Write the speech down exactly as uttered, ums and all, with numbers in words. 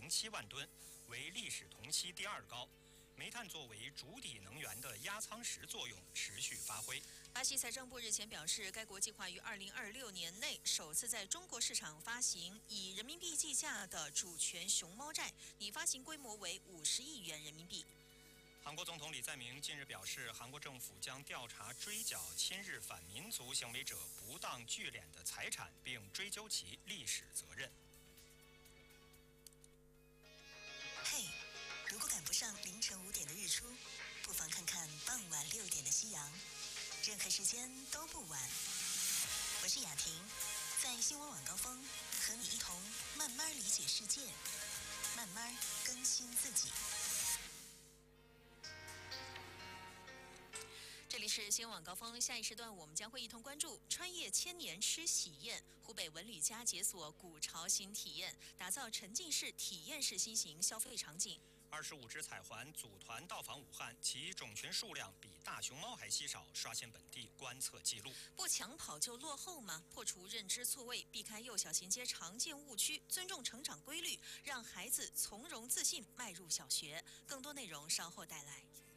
零七万吨，为历史同期第二高。煤炭作为主体能源的压舱石作用持续发挥。 巴西财政部日前表示，该国计划于二零二六年内首次在中国市场发行以人民币计价的主权熊猫债，拟发行规模为五十亿元人民币。 韩国总统李在明近日表示，韩国政府将调查追缴亲日反民族行为者不当聚敛的财产，并追究其历史责任。 嘿，如果赶不上凌晨五点的日出，不妨看看傍晚六点的夕阳。任何时间都不晚。我是雅婷，在新闻晚高峰和你一同慢慢理解世界，慢慢更新自己。 这里是新闻晚高峰，下一时段我们将会一同关注穿越千年吃喜宴，湖北文旅家解锁古潮新体验，打造沉浸式体验式新型消费场景。 二十五只彩环组团到访武汉，其种群数量比大熊猫还稀少，刷新本地观测记录。 不抢跑就落后吗？破除认知错位，避开幼小衔接常见误区，尊重成长规律，让孩子从容自信迈入小学。更多内容稍后带来。